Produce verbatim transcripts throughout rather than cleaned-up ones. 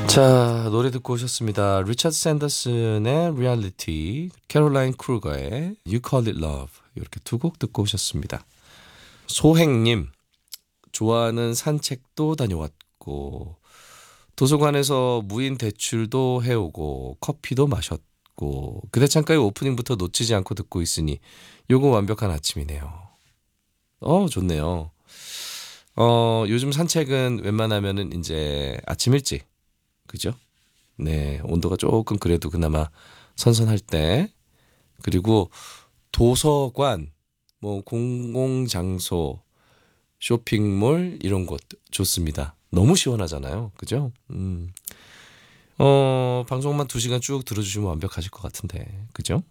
자, 노래 듣고 오셨습니다. 리처드 샌더슨의 리얼리티, 캐롤라인 크루거의 You Call It Love, 이렇게 두 곡 듣고 오셨습니다. 소행님, 좋아하는 산책도 다녀왔고 도서관에서 무인 대출도 해오고 커피도 마셨고 그대 창가의 오프닝부터 놓치지 않고 듣고 있으니 요거 완벽한 아침이네요. 어, 좋네요. 어, 요즘 산책은 웬만하면은 이제 아침 일찍, 그죠? 네, 온도가 조금 그래도 그나마 선선할 때, 그리고 도서관, 뭐 공공장소, 쇼핑몰 이런 곳 좋습니다. 너무 시원하잖아요. 그죠? 음. 어, 방송만 두 시간 쭉 들어주시면 완벽하실 것 같은데. 그죠?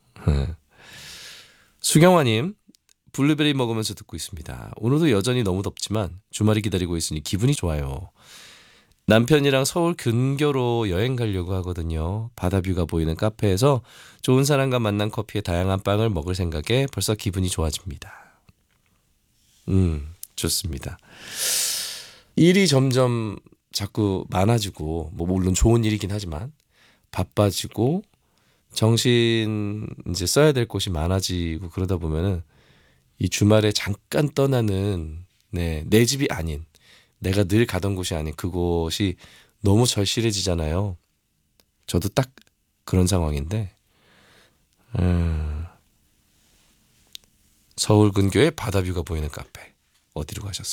수경화님, 블루베리 먹으면서 듣고 있습니다. 오늘도 여전히 너무 덥지만 주말이 기다리고 있으니 기분이 좋아요. 남편이랑 서울 근교로 여행 가려고 하거든요. 바다뷰가 보이는 카페에서 좋은 사람과 만난 커피에 다양한 빵을 먹을 생각에 벌써 기분이 좋아집니다. 음, 좋습니다. 일이 점점 자꾸 많아지고, 뭐 물론 좋은 일이긴 하지만 바빠지고 정신 이제 써야 될 곳이 많아지고 그러다 보면은 이 주말에 잠깐 떠나는, 네, 내 집이 아닌, 내가 늘 가던 곳이 아닌 그곳이 너무 절실해지잖아요. 저도 딱 그런 상황인데, 음, 서울 근교의 바다뷰가 보이는 카페 어디로 가셨을까요?